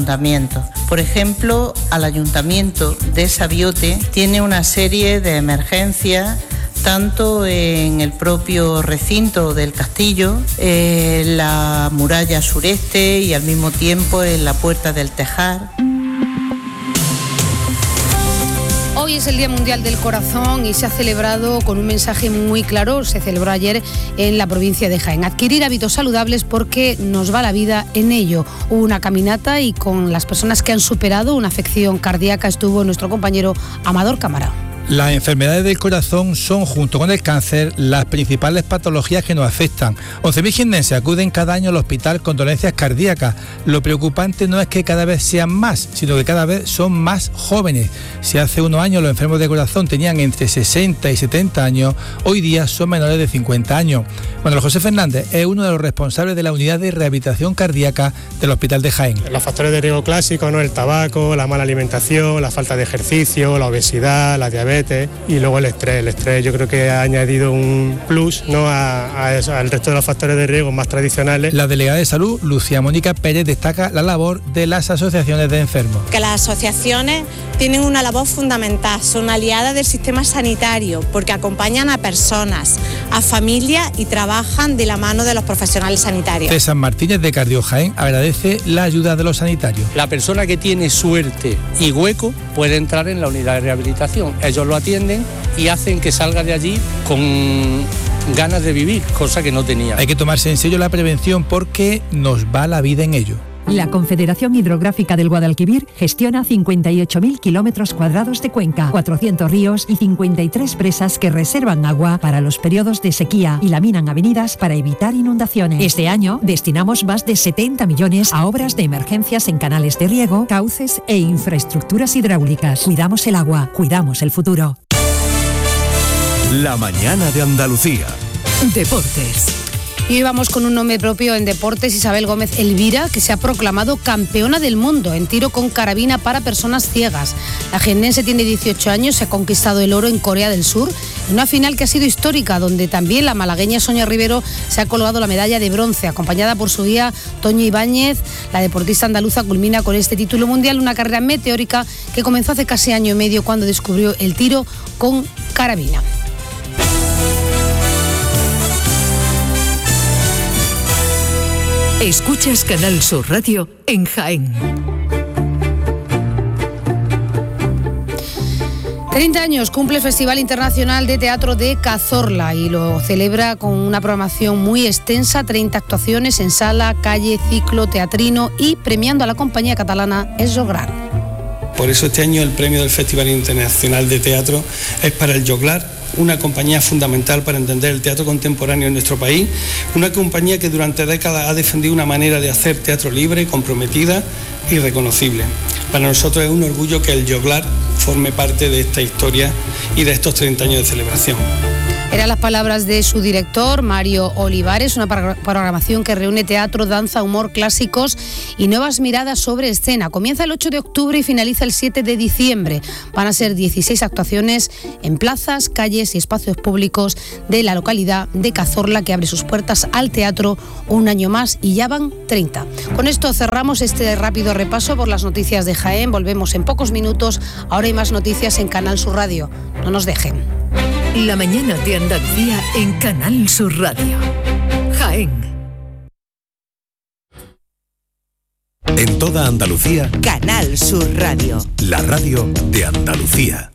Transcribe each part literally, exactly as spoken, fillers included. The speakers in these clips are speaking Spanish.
ayuntamientos. Por ejemplo, al ayuntamiento de Sabiote tiene una serie de emergencias tanto en el propio recinto del castillo, eh, la muralla sureste y al mismo tiempo en la puerta del Tejar. Hoy es el Día Mundial del Corazón y se ha celebrado con un mensaje muy claro. Se celebró ayer en la provincia de Jaén. Adquirir hábitos saludables porque nos va la vida en ello. Hubo una caminata y con las personas que han superado una afección cardíaca estuvo nuestro compañero Amador Cámara. Las enfermedades del corazón son, junto con el cáncer, las principales patologías que nos afectan. once mil jiennenses acuden cada año al hospital con dolencias cardíacas. Lo preocupante no es que cada vez sean más, sino que cada vez son más jóvenes. Si hace unos años los enfermos de corazón tenían entre sesenta y setenta años, hoy día son menores de cincuenta años. Manuel José Fernández es uno de los responsables de la unidad de rehabilitación cardíaca del Hospital de Jaén. Los factores de riesgo clásicos, ¿no? El tabaco, la mala alimentación, la falta de ejercicio, la obesidad, la diabetes y luego el estrés. El estrés yo creo que ha añadido un plus, ¿no? a, a eso, al resto de los factores de riesgo más tradicionales. La delegada de salud, Lucía Mónica Pérez, destaca la labor de las asociaciones de enfermos. Que las asociaciones tienen una labor fundamental, son aliadas del sistema sanitario porque acompañan a personas, a familias y trabajan de la mano de los profesionales sanitarios. César Martínez de Cardio Jaén agradece la ayuda de los sanitarios. La persona que tiene suerte y hueco puede entrar en la unidad de rehabilitación. Ellos lo atienden y hacen que salga de allí con ganas de vivir, cosa que no tenía. Hay que tomarse en serio la prevención porque nos va la vida en ello. La Confederación Hidrográfica del Guadalquivir gestiona cincuenta y ocho mil kilómetros cuadrados de cuenca, cuatrocientos ríos y cincuenta y tres presas que reservan agua para los periodos de sequía y laminan avenidas para evitar inundaciones. Este año destinamos más de setenta millones a obras de emergencias en canales de riego, cauces e infraestructuras hidráulicas. Cuidamos el agua, cuidamos el futuro. La mañana de Andalucía. Deportes. Y hoy vamos con un nombre propio en deportes, Isabel Gómez Elvira, que se ha proclamado campeona del mundo en tiro con carabina para personas ciegas. La jiennense tiene dieciocho años, se ha conquistado el oro en Corea del Sur, en una final que ha sido histórica, donde también la malagueña Sonia Rivero se ha colgado la medalla de bronce, acompañada por su guía Toño Ibáñez. La deportista andaluza culmina con este título mundial, una carrera meteórica que comenzó hace casi año y medio cuando descubrió el tiro con carabina. Escuchas Canal Sur Radio en Jaén. treinta años cumple el Festival Internacional de Teatro de Cazorla y lo celebra con una programación muy extensa, treinta actuaciones en sala, calle, ciclo, teatrino y premiando a la compañía catalana El Joglar. Por eso este año el premio del Festival Internacional de Teatro es para El Joglar, una compañía fundamental para entender el teatro contemporáneo en nuestro país, una compañía que durante décadas ha defendido una manera de hacer teatro libre, comprometida y reconocible. Para nosotros es un orgullo que El Joglar forme parte de esta historia y de estos treinta años de celebración. Eran las palabras de su director, Mario Olivares, una programación que reúne teatro, danza, humor, clásicos y nuevas miradas sobre escena. Comienza el ocho de octubre y finaliza el siete de diciembre. Van a ser dieciséis actuaciones en plazas, calles y espacios públicos de la localidad de Cazorla, que abre sus puertas al teatro un año más y ya van treinta. Con esto cerramos este rápido repaso por las noticias de Jaén. Volvemos en pocos minutos. Ahora hay más noticias en Canal Sur Radio. No nos dejen. La mañana de Andalucía en Canal Sur Radio. Jaén. En toda Andalucía, Canal Sur Radio. La radio de Andalucía.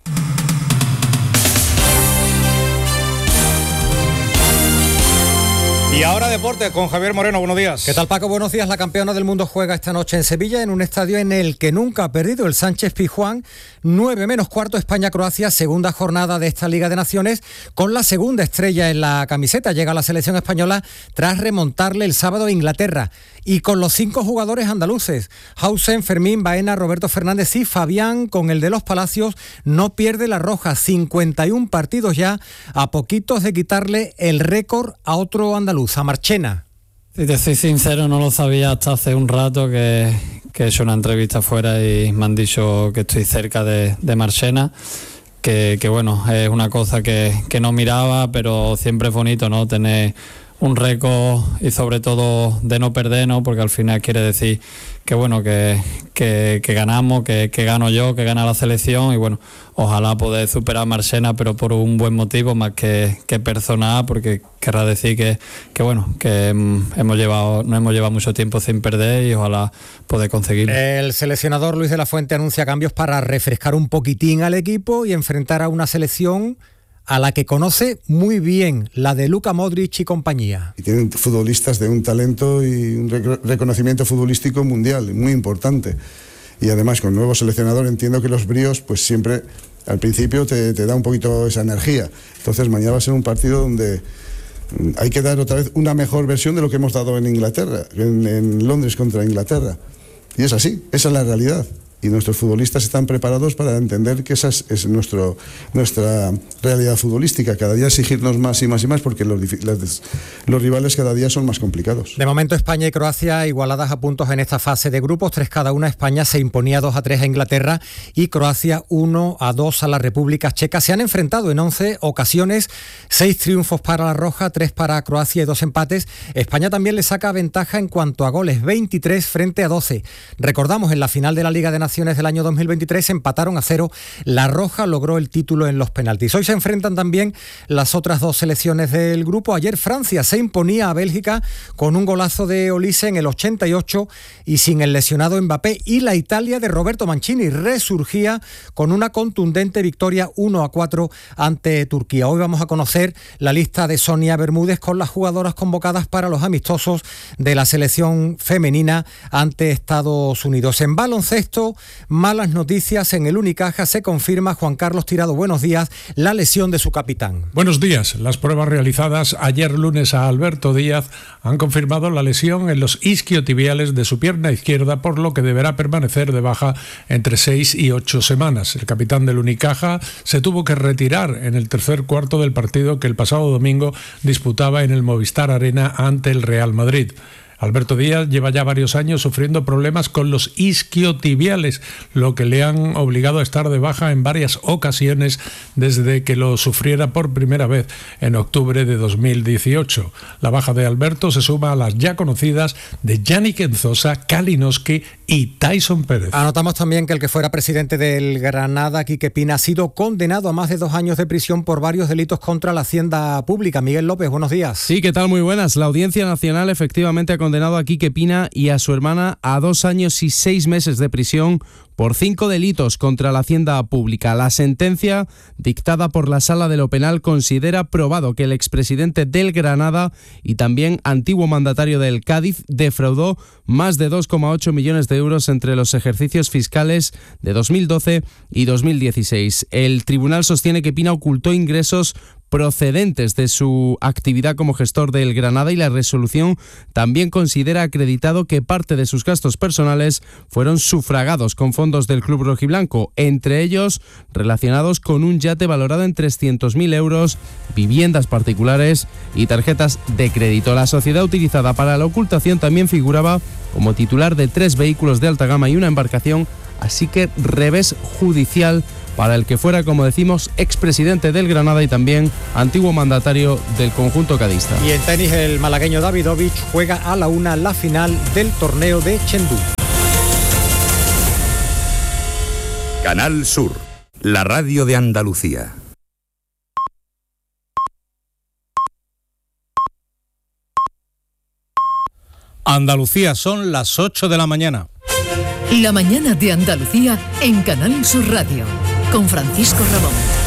Y ahora deporte con Javier Moreno, buenos días. ¿Qué tal, Paco? Buenos días. La campeona del mundo juega esta noche en Sevilla, en un estadio en el que nunca ha perdido, el Sánchez Pizjuán. nueve menos cuarto, España-Croacia, segunda jornada de esta Liga de Naciones, con la segunda estrella en la camiseta. Llega la selección española tras remontarle el sábado a Inglaterra. Y con los cinco jugadores andaluces, Hausen, Fermín, Baena, Roberto Fernández y Fabián, con el de los Palacios, no pierde la roja. cincuenta y uno partidos ya, a poquitos de quitarle el récord a otro andaluz, a Marchena. Si te soy sincero, no lo sabía hasta hace un rato que, que he hecho una entrevista afuera y me han dicho que estoy cerca de, de Marchena, que, que bueno, es una cosa que, que no miraba, pero siempre es bonito, ¿no? Tener un récord y sobre todo de no perder, ¿no? Porque al final quiere decir que bueno, que, que, que ganamos, que, que gano yo, que gana la selección y bueno, ojalá poder superar a Marchena, pero por un buen motivo más que, que personal, porque querrá decir que, que bueno, que hemos llevado, no hemos llevado mucho tiempo sin perder y ojalá poder conseguirlo. El seleccionador Luis de la Fuente anuncia cambios para refrescar un poquitín al equipo y enfrentar a una selección a la que conoce muy bien, la de Luka Modric y compañía. Y tienen futbolistas de un talento y un rec- reconocimiento futbolístico mundial, muy importante. Y además, con el nuevo seleccionador, entiendo que los bríos, pues siempre, al principio, te, te da un poquito esa energía. Entonces, mañana va a ser un partido donde hay que dar otra vez una mejor versión de lo que hemos dado en Inglaterra, en, en Londres contra Inglaterra. Y es así, esa es la realidad. Y nuestros futbolistas están preparados para entender que esa es, es nuestro, nuestra realidad futbolística, cada día exigirnos más y más y más porque los, los, los rivales cada día son más complicados. De momento España y Croacia igualadas a puntos en esta fase de grupos, tres cada una. España se imponía dos a tres a Inglaterra y Croacia uno a dos a la República Checa. Se han enfrentado en once ocasiones, seis triunfos para la Roja, tres para Croacia y dos empates. España también le saca ventaja en cuanto a goles, veintitrés frente a doce. Recordamos, en la final de la Liga de Naciones del año dos mil veintitrés empataron a cero. La Roja logró el título en los penaltis. Hoy se enfrentan también las otras dos selecciones del grupo. Ayer Francia se imponía a Bélgica con un golazo de Olise en el ochenta y ocho y sin el lesionado Mbappé, y la Italia de Roberto Mancini resurgía con una contundente victoria uno a cuatro ante Turquía. Hoy vamos a conocer la lista de Sonia Bermúdez con las jugadoras convocadas para los amistosos de la selección femenina ante Estados Unidos. En baloncesto, malas noticias en el Unicaja. Se confirma, Juan Carlos Tirado, buenos días, la lesión de su capitán. Buenos días. Las pruebas realizadas ayer lunes a Alberto Díaz han confirmado la lesión en los isquiotibiales de su pierna izquierda, por lo que deberá permanecer de baja entre seis y ocho semanas. El capitán del Unicaja se tuvo que retirar en el tercer cuarto del partido que el pasado domingo disputaba en el Movistar Arena ante el Real Madrid. Alberto Díaz lleva ya varios años sufriendo problemas con los isquiotibiales, lo que le han obligado a estar de baja en varias ocasiones desde que lo sufriera por primera vez en octubre de dos mil dieciocho. La baja de Alberto se suma a las ya conocidas de Yannick Enzosa, Kalinowski y Tyson Pérez. Anotamos también que el que fuera presidente del Granada, Quique Pina, ha sido condenado a más de dos años de prisión por varios delitos contra la hacienda pública. Miguel López, buenos días. Sí, ¿qué tal? Muy buenas. La Audiencia Nacional efectivamente ha condenado a Quique Pina y a su hermana a dos años y seis meses de prisión por cinco delitos contra la hacienda pública. La sentencia, dictada por la Sala de lo Penal, considera probado que el expresidente del Granada y también antiguo mandatario del Cádiz defraudó más de dos coma ocho millones de euros entre los ejercicios fiscales de dos mil doce y dos mil dieciséis. El tribunal sostiene que Pina ocultó ingresos procedentes de su actividad como gestor del Granada y la resolución también considera acreditado que parte de sus gastos personales fueron sufragados con fondos del club rojiblanco, entre ellos relacionados con un yate valorado en trescientos mil euros, viviendas particulares y tarjetas de crédito. La sociedad utilizada para la ocultación también figuraba como titular de tres vehículos de alta gama y una embarcación, así que revés judicial para el que fuera, como decimos, expresidente del Granada y también antiguo mandatario del conjunto cadista. Y en tenis, el malagueño Davidovich juega a la una la final del torneo de Chengdu. Canal Sur, la radio de Andalucía. Andalucía, son las ocho de la mañana. La mañana de Andalucía en Canal Sur Radio, con Francisco Ramón.